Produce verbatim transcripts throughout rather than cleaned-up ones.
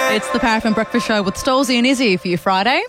It's the Power F M Breakfast Show with Stolzy and Izzy for your Friday.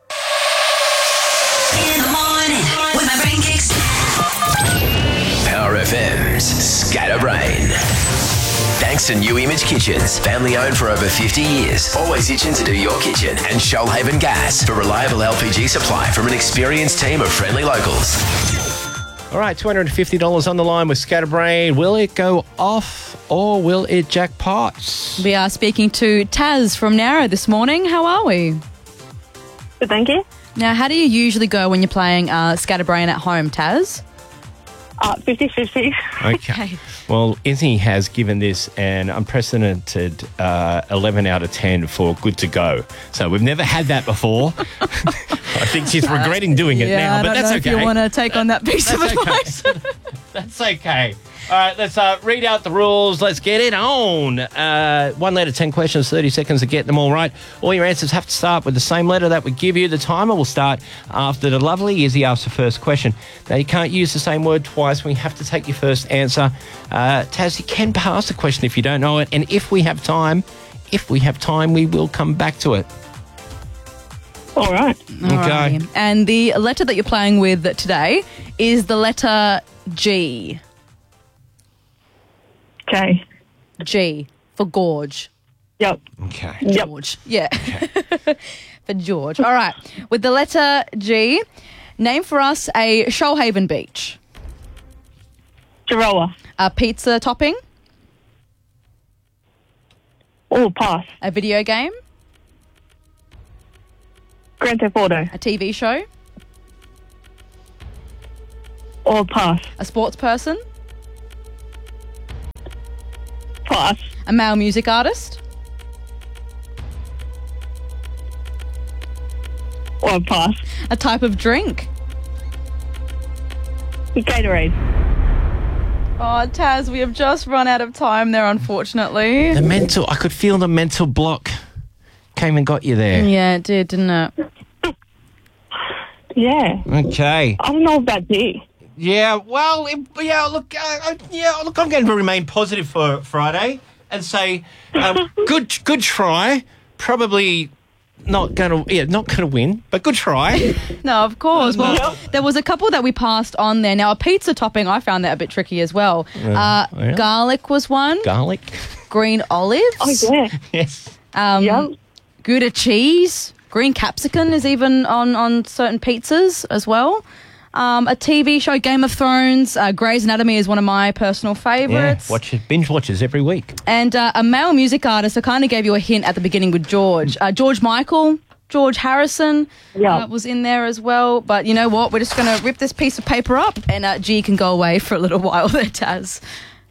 In the morning, when my brain kicks. Power F M's Scatterbrain. Thanks to New Image Kitchens, family owned for over fifty years. Always itching to do your kitchen. And Shoalhaven Gas for reliable L P G supply from an experienced team of friendly locals. All right, two hundred fifty dollars on the line with Scatterbrain. Will it go off or will it jackpot? We are speaking to Taz from Narrow this morning. How are we? Good, thank you. Now, how do you usually go when you're playing uh, Scatterbrain at home, Taz? Uh, fifty-fifty. Okay. Okay. Well, Izzy has given this an unprecedented uh, eleven out of ten for good to go. So we've never had that before. I think she's regretting doing it yeah, now, I but don't that's know okay. if you want to take on that piece of That's advice. okay. That's okay. All right, let's uh, read out the rules. Let's get it on. Uh, one letter, ten questions, thirty seconds to get them all right. All your answers have to start with the same letter that we give you. The timer will start after the lovely Izzy asks the first question. Now, you can't use the same word twice. We have to take your first answer. Uh, Taz, you can pass the question if you don't know it. And if we have time, if we have time, we will come back to it. All right. Okay. Alrighty. And the letter that you're playing with today is the letter G. Okay. G for gorge. Yep. Okay. Yep. George. Yeah. For George. All right. With the letter G, name for us a Shoalhaven beach. Giroa. A pizza topping. Oh, pass. A video game. Grand Theft Auto. A T V show. Oh, pass. A sports person. Pass. A male music artist. Oh, pass. A type of drink. Gatorade. Oh, Taz, we have just run out of time there, unfortunately. The mental, I could feel the mental block came and got you there. Yeah, it did, didn't it? Yeah. Okay. I don't know about D. Yeah, well, it, yeah, look, uh, uh, yeah, look, I'm going to remain positive for Friday and say, um, good, good try. Probably not going to, yeah, not going to win, but good try. No, of course. Well, Yep. there was a couple that we passed on there. Now, a pizza topping, I found that a bit tricky as well. Uh, yeah. Garlic was one. Garlic. Green olives. Oh, yeah. Yes. Um, Yep. Gouda cheese. Green capsicum is even on, on certain pizzas as well. Um, a T V show, Game of Thrones. Uh, Grey's Anatomy is one of my personal Yeah. favourites. Watch it, binge watches every week. And uh, a male music artist. I kind of gave you a hint at the beginning with George. Uh, George Michael, George Harrison Yeah. uh, was in there as well. But you know what? We're just going to rip this piece of paper up and uh, G can go away for a little while there, Taz.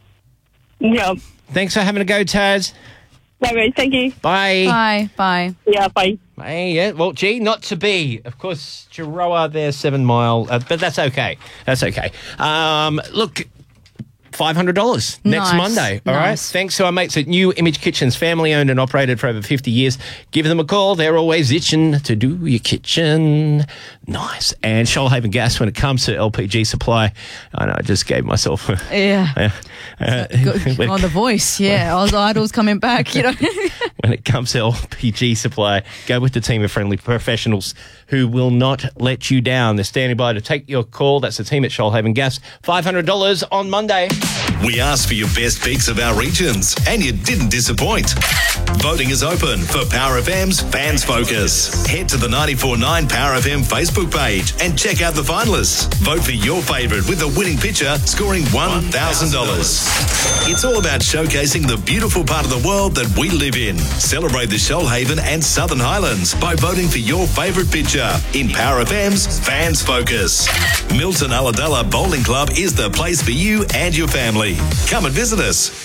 Yep. Thanks for having a go, Taz. Okay, thank you. Bye. Bye. Bye. Yeah, bye. Hey, yeah, well, gee, not to be. Of course, Giroa there, seven mile, uh, but that's okay. That's okay. Um, look, five hundred dollars next Nice. Monday, all right? Nice. Thanks to our mates at New Image Kitchens, family owned and operated for over fifty years. Give them a call. They're always itching to do your kitchen. Nice. And Shoalhaven Gas when it comes to L P G supply. I know, I just gave myself a... Yeah. Uh, Good. when, On the voice, yeah. Oz Idol's coming back, you know. when it comes to L P G supply, go with the team of friendly professionals who will not let you down. They're standing by to take your call. That's the team at Shoalhaven Gas. five hundred dollars on Monday. We asked for your best picks of our regions, and you didn't disappoint. Voting is open for Power F M's Fans Focus. Head to the ninety-four point nine Power F M Facebook page and check out the finalists. Vote for your favourite with the winning picture scoring one thousand dollars. It's all about showcasing the beautiful part of the world that we live in. Celebrate the Shoalhaven and Southern Highlands by voting for your favourite picture in Power F M's Fans Focus. Milton Ulladulla Bowling Club is the place for you and your family. Come and visit us.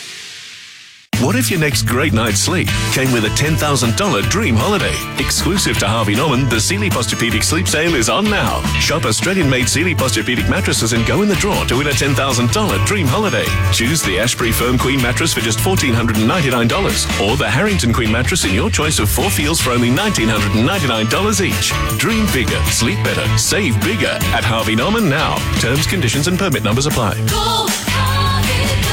What if your next great night's sleep came with a ten thousand dollars dream holiday? Exclusive to Harvey Norman, the Sealy Posturepedic Sleep Sale is on now. Shop Australian-made Sealy Posturepedic mattresses and go in the draw to win a ten thousand dollars dream holiday. Choose the Ashbury Firm Queen mattress for just one thousand four hundred ninety-nine dollars or the Harrington Queen mattress in your choice of four feels for only one thousand nine hundred ninety-nine dollars each. Dream bigger, sleep better, save bigger at Harvey Norman now. Terms, conditions and permit numbers apply. Go, Harvey, go.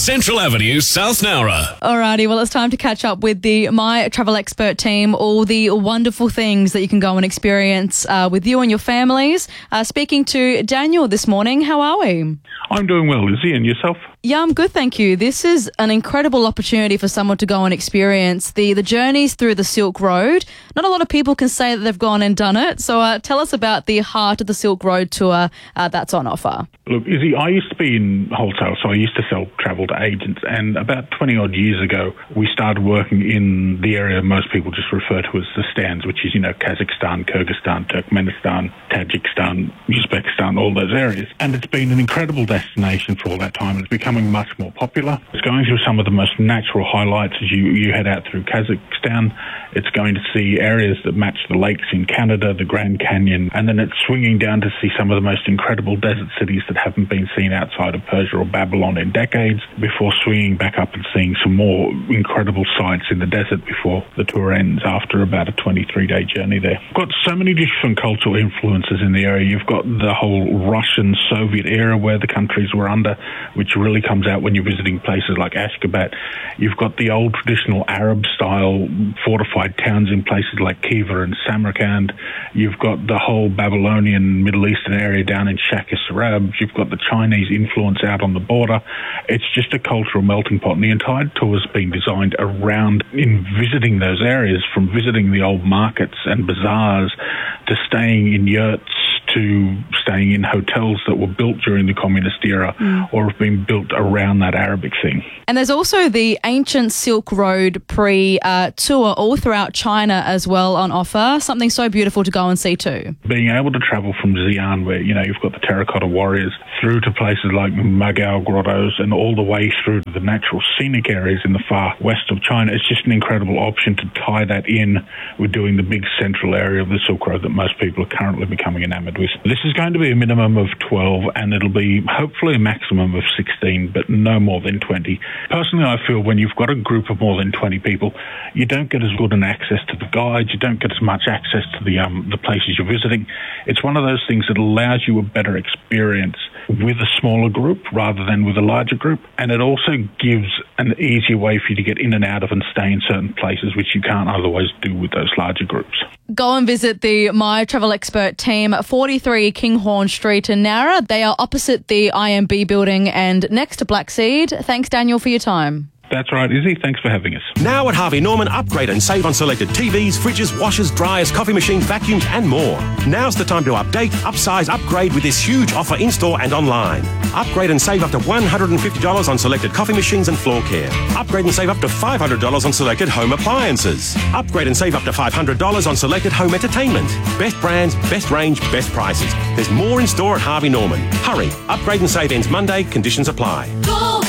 Central Avenue, South Nowra. Alrighty, well, it's time to catch up with the My Travel Expert team, all the wonderful things that you can go and experience uh, with you and your families. Uh, speaking to Daniel this morning, how are we? I'm doing well, Lizzie, and yourself? Yeah, I'm good, thank you. This is an incredible opportunity for someone to go and experience the, the journeys through the Silk Road. Not a lot of people can say that they've gone and done it, so uh, tell us about the Heart of the Silk Road tour uh, that's on offer. Look, Izzy, I used to be in wholesale, so I used to sell travel to agents, and about twenty odd years ago, we started working in the area most people just refer to as the stands, which is, you know, Kazakhstan, Kyrgyzstan, Turkmenistan, Tajikistan, Uzbekistan, all those areas. And it's been an incredible destination for all that time. It's becoming much more popular. It's going through some of the most natural highlights as you, you head out through Kazakhstan. It's going to see areas that match the lakes in Canada, the Grand Canyon, and then it's swinging down to see some of the most incredible desert cities that haven't been seen outside of Persia or Babylon in decades, before swinging back up and seeing some more incredible sights in the desert before the tour ends after about a twenty-three day journey there. We've got so many different cultural influences in the area. You've got the whole Russian Soviet era where the countries were under, which really comes out when you're visiting places like Ashgabat. You've got the old traditional Arab style fortified towns in places like Khiva and Samarkand. You've got the whole Babylonian Middle Eastern area down in Shakis-Arab. You've got the Chinese influence out on the border. It's just a cultural melting pot, and the entire tour has been designed around in visiting those areas, from visiting the old markets and bazaars to staying in yurts to staying in hotels that were built during the communist era mm. or have been built around that Arabic thing. And there's also the Ancient Silk Road pre-tour uh, all throughout China as well on offer. Something so beautiful to go and see too. Being able to travel from Xi'an, where, you know, you've got the terracotta warriors, through to places like Magao Grottos and all the way through to the natural scenic areas in the far west of China, it's just an incredible option to tie that in with doing the big central area of the Silk Road that most people are currently becoming enamoured with. This is going to be a minimum of twelve, and it'll be hopefully a maximum of sixteen, but no more than twenty. Personally, I feel when you've got a group of more than twenty people, you don't get as good an access to the guides, you don't get as much access to the um, the places you're visiting. It's one of those things that allows you a better experience with a smaller group rather than with a larger group, and it also gives an easier way for you to get in and out of and stay in certain places which you can't otherwise do with those larger groups. Go and visit the My Travel Expert team at forty-three Kinghorn Street in Nowra. They are opposite the I M B building and next to Black Seed. Thanks, Daniel, for your time. That's right, Izzy. Thanks for having us. Now at Harvey Norman, upgrade and save on selected T Vs, fridges, washers, dryers, coffee machines, vacuums and more. Now's the time to update, upsize, upgrade with this huge offer in-store and online. Upgrade and save up to one hundred fifty dollars on selected coffee machines and floor care. Upgrade and save up to five hundred dollars on selected home appliances. Upgrade and save up to five hundred dollars on selected home entertainment. Best brands, best range, best prices. There's more in store at Harvey Norman. Hurry. Upgrade and save ends Monday. Conditions apply. Go,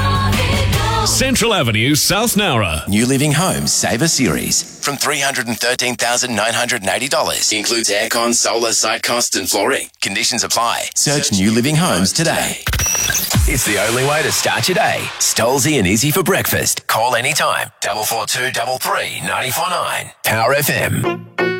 Central Avenue, South Nowra. New Living Homes Saver Series from three hundred thirteen thousand nine hundred eighty dollars. Includes aircon, solar, site costs and flooring. Conditions apply. Search New Living Homes today. It's the only way to start your day. Stolzy and Izzy for breakfast. Call anytime. double four two double three nine four nine. Power F M.